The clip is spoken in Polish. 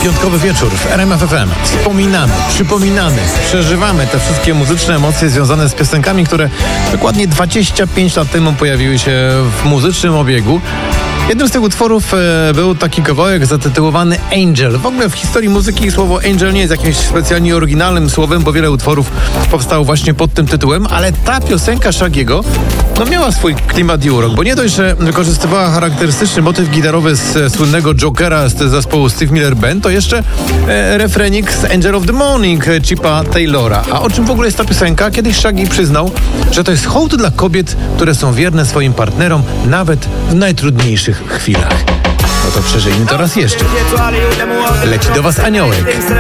Piątkowy wieczór w RMF FM. Wspominamy, przypominamy, przeżywamy te wszystkie muzyczne emocje związane z piosenkami, które dokładnie 25 lat temu pojawiły się w muzycznym obiegu. Jednym z tych utworów był taki kawałek zatytułowany Angel. W ogóle w historii muzyki słowo Angel nie jest jakimś specjalnie oryginalnym słowem, bo wiele utworów powstało właśnie pod tym tytułem, ale ta piosenka Shaggy'ego miała swój klimat i urok, bo nie dość, że wykorzystywała charakterystyczny motyw gitarowy z słynnego Jokera z zespołu Steve Miller Band, to jeszcze refrenik z Angel of the Morning Chipa Taylora. A o czym w ogóle jest ta piosenka? Kiedyś Shaggy przyznał, że to jest hołd dla kobiet, które są wierne swoim partnerom nawet w najtrudniejszych chwilach. No to przeżyjmy to raz jeszcze. Leci do was aniołek.